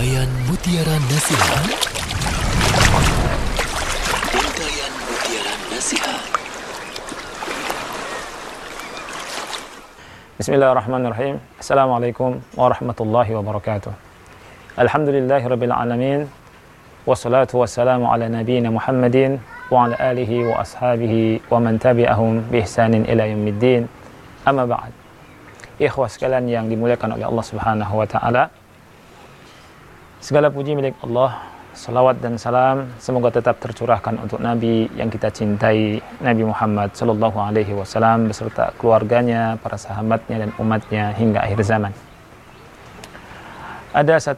Untayan Mutiara Nasihat. Untayan Mutiara Nasihat. Bismillahirrahmanirrahim. Assalamualaikum warahmatullahi wabarakatuh. Alhamdulillahirabbil alamin. Wassalatu wassalamu ala nabiyyina Muhammadin wa ala alihi wa ashabihi wa man tabi'ahum bi ihsanin ila yaumiddin. Amma ba'd. Ikhwah sekalian yang dimuliakan oleh Allah Subhanahu wa taala. Segala puji milik Allah, salawat dan salam semoga tetap tercurahkan untuk Nabi yang kita cintai, Nabi Muhammad sallallahu alaihi wasallam beserta keluarganya, para sahabatnya dan umatnya hingga akhir zaman. Ada